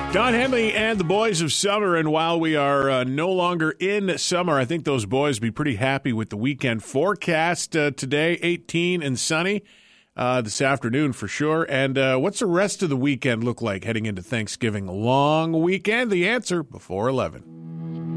Don Henley and the boys of summer, and while we are no longer in summer, I think those boys will be pretty happy with the weekend forecast today, 18 and sunny this afternoon for sure. And what's the rest of the weekend look like heading into Thanksgiving? Long weekend? The answer before 11.